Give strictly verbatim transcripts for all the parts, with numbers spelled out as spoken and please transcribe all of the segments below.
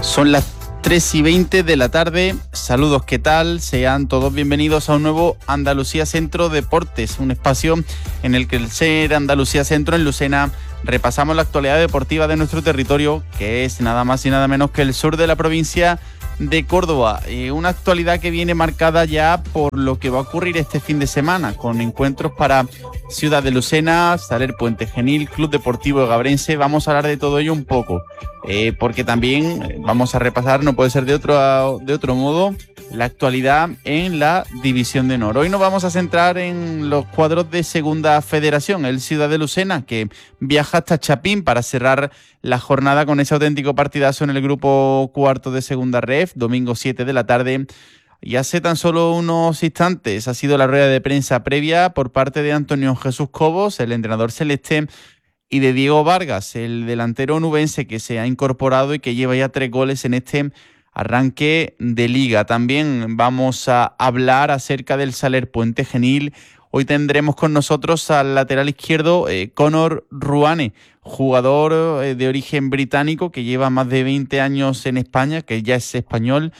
Son las tres y veinte de la tarde. Saludos, ¿qué tal? Sean todos bienvenidos a un nuevo Andalucía Centro Deportes, un espacio en el que el Ser Andalucía Centro en Lucena repasamos la actualidad deportiva de nuestro territorio, que es nada más y nada menos que el sur de la provincia de Córdoba. Eh, una actualidad que viene marcada ya por lo que va a ocurrir este fin de semana, con encuentros para Ciudad de Lucena, Saler Puente Genil, Club Deportivo Gabrense. Vamos a hablar de todo ello un poco, eh, porque también vamos a repasar, no puede ser de otro, de otro modo, la actualidad en la División de Honor. Hoy nos vamos a centrar en los cuadros de Segunda Federación, el Ciudad de Lucena, que viaja hasta Chapín para cerrar la jornada con ese auténtico partidazo en el grupo cuarto de Segunda Ref, domingo siete de la tarde. Y hace tan solo unos instantes ha sido la rueda de prensa previa por parte de Antonio Jesús Cobos, el entrenador celeste, y de Diego Vargas, el delantero onubense que se ha incorporado y que lleva ya tres goles en este arranque de liga. También vamos a hablar acerca del Saler Puente Genil. Hoy tendremos con nosotros al lateral izquierdo eh, Conor Ruane, jugador eh, de origen británico que lleva más de veinte años en España, que ya es español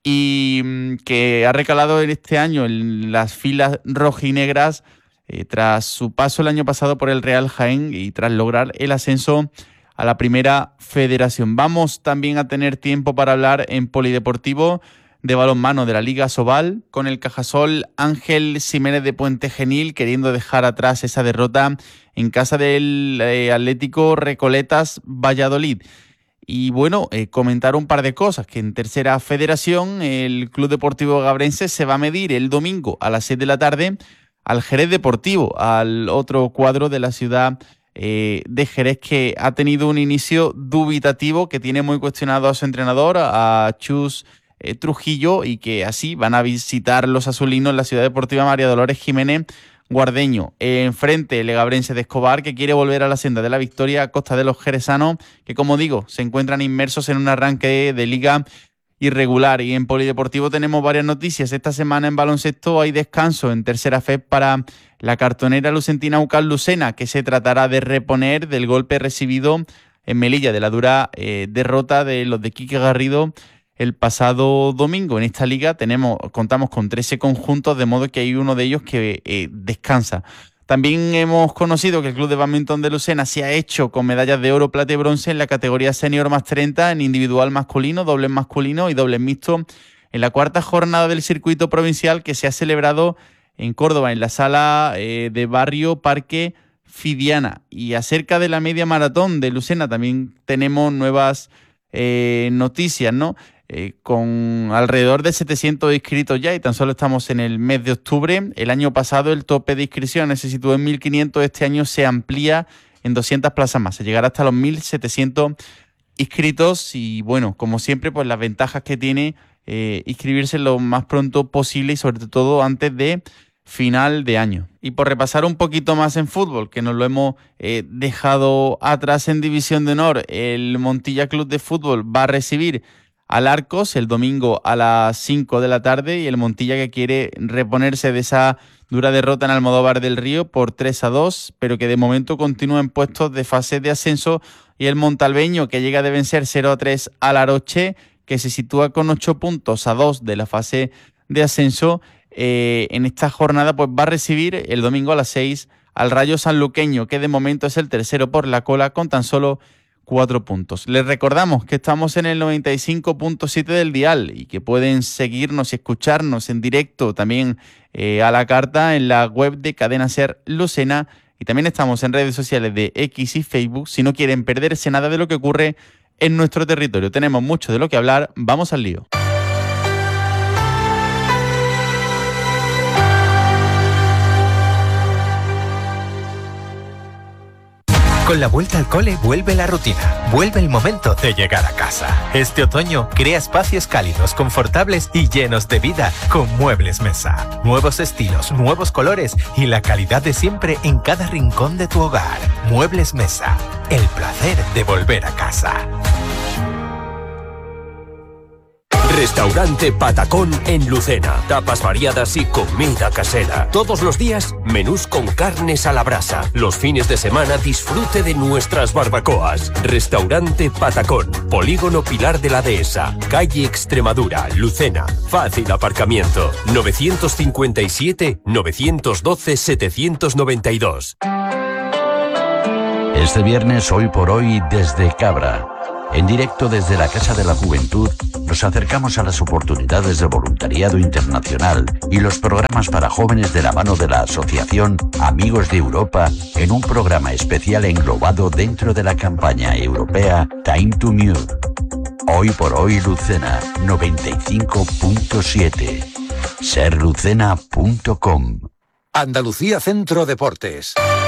y mm, que ha recalado en este año en las filas rojinegras eh, tras su paso el año pasado por el Real Jaén y tras lograr el ascenso a la Primera Federación. Vamos también a tener tiempo para hablar en polideportivo de balonmano de la Liga Sobal, con el Cajasol Ángel Ximénez de Puente Genil queriendo dejar atrás esa derrota en casa del eh, Atlético Recoletas Valladolid. Y bueno, eh, comentar un par de cosas, que en Tercera Federación el Club Deportivo Gabrense se va a medir el domingo a las seis de la tarde al Jerez Deportivo, al otro cuadro de la ciudad eh, de Jerez, que ha tenido un inicio dubitativo, que tiene muy cuestionado a su entrenador, a Chus Eh, Trujillo, y que así van a visitar los azulinos la Ciudad Deportiva María Dolores Jiménez Guardeño. Eh, enfrente el Gabrense de Escobar, que quiere volver a la senda de la victoria a costa de los jerezanos, que como digo, se encuentran inmersos en un arranque de, de liga irregular. Y en polideportivo tenemos varias noticias. Esta semana en baloncesto hay descanso en Tercera F E D para la cartonera lucentina U C A L Lucena, que se tratará de reponer del golpe recibido en Melilla, de la dura eh, derrota de los de Quique Garrido el pasado domingo. En esta liga tenemos, contamos con trece conjuntos, de modo que hay uno de ellos que eh, descansa. También hemos conocido que el Club de Badminton de Lucena se ha hecho con medallas de oro, plata y bronce en la categoría senior más treinta, en individual masculino, dobles masculino y dobles mixto, en la cuarta jornada del circuito provincial que se ha celebrado en Córdoba, en la sala eh, de Barrio Parque Fidiana. Y acerca de la media maratón de Lucena también tenemos nuevas eh, noticias, ¿no? Eh, con alrededor de setecientos inscritos ya, y tan solo estamos en el mes de octubre. El año pasado el tope de inscripciones se situó en mil quinientos, este año se amplía en doscientas plazas más, se llegará hasta los mil setecientos inscritos. Y bueno, como siempre, pues las ventajas que tiene eh, inscribirse lo más pronto posible y sobre todo antes de final de año. Y por repasar un poquito más en fútbol, que nos lo hemos eh, dejado atrás en División de Honor, el Montilla Club de Fútbol va a recibir al Arcos el domingo a las cinco de la tarde, y el Montilla que quiere reponerse de esa dura derrota en Almodóvar del Río por tres a dos, pero que de momento continúa en puestos de fase de ascenso, y el Montalbeño que llega de vencer cero a tres al Aroche, que se sitúa con ocho puntos a dos de la fase de ascenso, eh, en esta jornada pues va a recibir el domingo a las seis al Rayo Sanluqueño, que de momento es el tercero por la cola con tan solo cuatro puntos. Les recordamos que estamos en el noventa y cinco punto siete del dial y que pueden seguirnos y escucharnos en directo también eh, a la carta en la web de Cadena Ser Lucena, y también estamos en redes sociales de X y Facebook si no quieren perderse nada de lo que ocurre en nuestro territorio. Tenemos mucho de lo que hablar, vamos al lío. Con la vuelta al cole vuelve la rutina, vuelve el momento de llegar a casa. Este otoño crea espacios cálidos, confortables y llenos de vida con Muebles Mesa. Nuevos estilos, nuevos colores y la calidad de siempre en cada rincón de tu hogar. Muebles Mesa, el placer de volver a casa. Restaurante Patacón en Lucena. Tapas variadas y comida casera. Todos los días, menús con carnes a la brasa. Los fines de semana, disfrute de nuestras barbacoas. Restaurante Patacón. Polígono Pilar de la Dehesa. Calle Extremadura, Lucena. Fácil aparcamiento. novecientos cincuenta y siete, novecientos doce, setecientos noventa y dos. Este viernes, Hoy por Hoy, desde Cabra. En directo desde la Casa de la Juventud, nos acercamos a las oportunidades de voluntariado internacional y los programas para jóvenes de la mano de la Asociación Amigos de Europa en un programa especial englobado dentro de la campaña europea Time to Move. Hoy por Hoy Lucena noventa y cinco punto siete. ser lucena punto com. Andalucía Centro Deportes.